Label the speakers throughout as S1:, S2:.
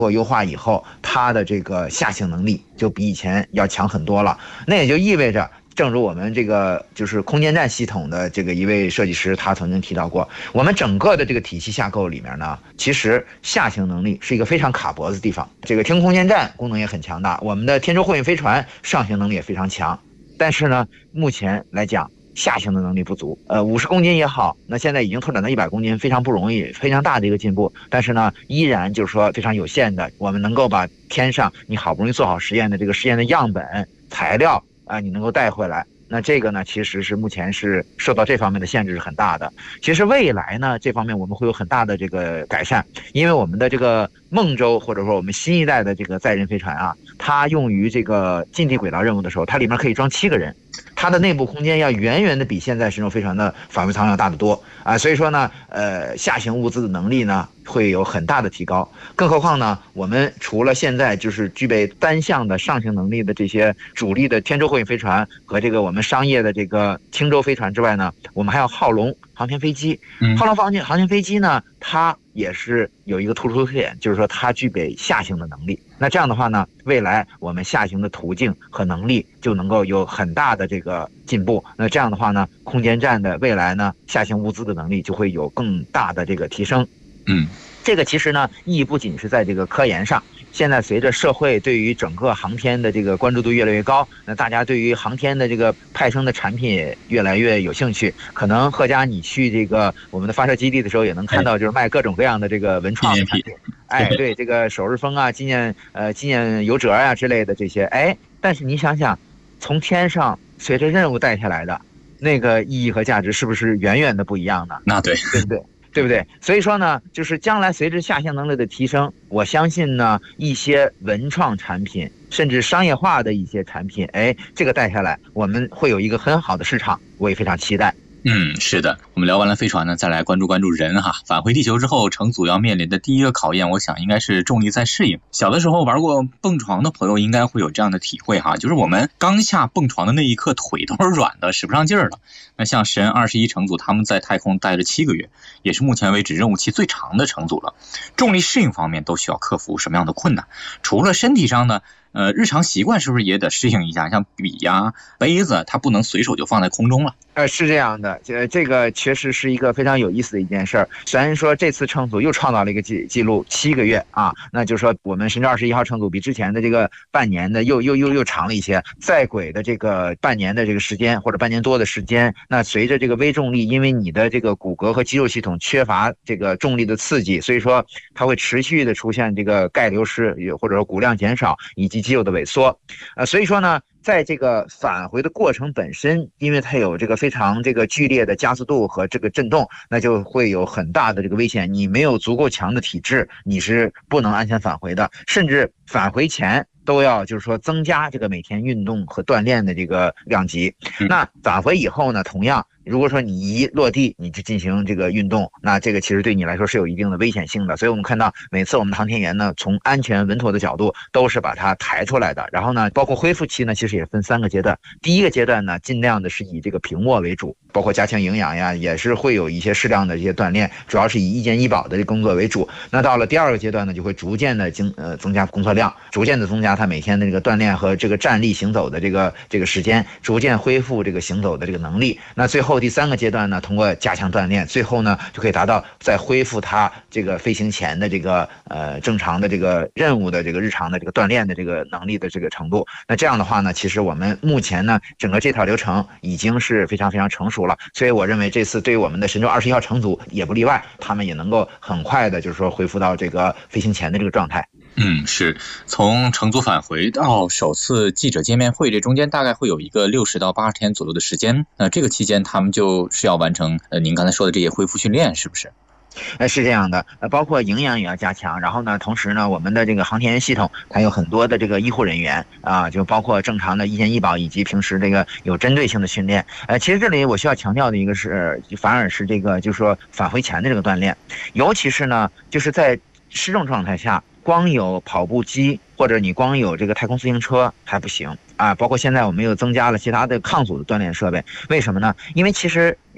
S1: 过优化以后，它的这个下行能力就比以前要强很多了。那也就意味着，正如我们这个就是空间站系统的这个一位设计师他曾经提到过，我们整个的这个体系架构里面呢，其实下行能力是一个非常卡脖子的地方。这个天空空间站功能也很强大，我们的天舟货运飞船上行能力也非常强，但是呢，目前来讲，下行的能力不足，50公斤也好，那现在已经拓展到100公斤，非常不容易，非常大的一个进步。但是呢，依然就是说非常有限的，我们能够把天上你好不容易做好实验的这个实验的样本材料你能够带回来。那这个呢，其实是目前是受到这方面的限制是很大的。其实未来呢，这方面我们会有很大的这个改善，因为我们的这个梦舟或者说我们新一代的这个载人飞船啊，它用于这个近地轨道任务的时候，它里面可以装7个人，它的内部空间要远远的比现在神舟飞船的返回舱要大得多啊，所以说呢，下行物资的能力呢会有很大的提高。更何况呢，我们除了现在就是具备单向的上行能力的这些主力的天舟货运飞船和这个我们商业的这个轻舟飞船之外呢，我们还有浩龙航天飞机。浩龙航天飞机呢，它也是有一个突出特点，就是说它具备下行的能力。那这样的话呢，未来我们下行的途径和能力就能够有很大的这个进步。那这样的话呢，空间站的未来呢，下行物资的能力就会有更大的这个提升。这个其实呢，意义不仅是在这个科研上。现在随着社会对于整个航天的这个关注度越来越高，那大家对于航天的这个派生的产品也越来越有兴趣。可能贺佳你去这个我们的发射基地的时候，也能看到就是卖各种各样的这个文创的产品。对，这个首日风啊、纪念邮折啊之类的这些。但是你想想，从天上随着任务带下来的那个意义和价值，是不是远远的不一样呢？
S2: 那对
S1: 不对？所以说呢，就是将来随着下行能力的提升，我相信呢，一些文创产品甚至商业化的一些产品，这个带下来，我们会有一个很好的市场，我也非常期待。
S2: 是的，我们聊完了飞船呢，再来关注人哈。返回地球之后，乘组要面临的第一个考验，我想应该是重力再适应。小的时候玩过蹦床的朋友应该会有这样的体会哈，就是我们刚下蹦床的那一刻，腿都是软的，使不上劲儿了。那像神21乘组，他们在太空待了7个月，也是目前为止任务期最长的乘组了。重力适应方面都需要克服什么样的困难？除了身体上呢？日常习惯是不是也得适应一下？像笔呀、杯子，它不能随手就放在空中了。
S1: 是这样的，这个确实是一个非常有意思的一件事儿。虽然说这次乘组又创造了一个记录，7个月啊，那就是说我们神舟21号乘组比之前的这个半年的又长了一些，在轨的这个半年的这个时间或者半年多的时间，那随着这个微重力，因为你的这个骨骼和肌肉系统缺乏这个重力的刺激，所以说它会持续的出现这个钙流失，或者说骨量减少以及肌肉的萎缩，所以说呢。在这个返回的过程本身，因为它有这个非常这个剧烈的加速度和这个震动，那就会有很大的这个危险。你没有足够强的体质，你是不能安全返回的，甚至返回前都要就是说增加这个每天运动和锻炼的这个量级。那返回以后呢，同样如果说你一落地你就进行这个运动，那这个其实对你来说是有一定的危险性的。所以我们看到每次我们的航天员呢，从安全稳妥的角度都是把它抬出来的。然后呢，包括恢复期呢，其实也分3个阶段。第一个阶段呢，尽量的是以这个平卧为主，包括加强营养呀，也是会有一些适量的这些锻炼，主要是以一健医保的这工作为主。那到了第2个阶段呢，就会逐渐的增加工作量，逐渐的增加他每天的这个锻炼和这个站立行走的这个时间，逐渐恢复这个行走的这个能力。那最后第3个阶段呢，通过加强锻炼，最后呢就可以达到再恢复他这个飞行前的这个正常的这个任务的这个日常的这个锻炼的这个能力的这个程度。那这样的话呢，其实我们目前呢整个这套流程已经是非常非常成熟了，所以我认为这次对于我们的神舟21号乘组也不例外，他们也能够很快的就是说恢复到这个飞行前的这个状态。
S2: 是从乘组返回到首次记者见面会，这中间大概会有一个60到80天左右的时间。这个期间他们就是要完成您刚才说的这些恢复训练，是不是？
S1: 是这样的，包括营养也要加强，然后呢，同时呢，我们的这个航天员系统还有很多的这个医护人员啊，就包括正常的一健医保以及平时这个有针对性的训练。其实这里我需要强调的一个是，反而是这个就是说返回前的这个锻炼，尤其是呢，就是在失重状态下，光有跑步机或者你光有这个太空自行车还不行啊，包括现在我们又增加了其他的抗阻的锻炼设备。为什么呢？因为其实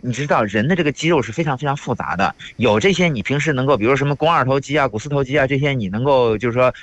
S1: 你知道人的这个肌肉是非常非常复杂的，有这些你平时能够，比如什么肱二头肌啊、股四头肌啊这些，你能够就是说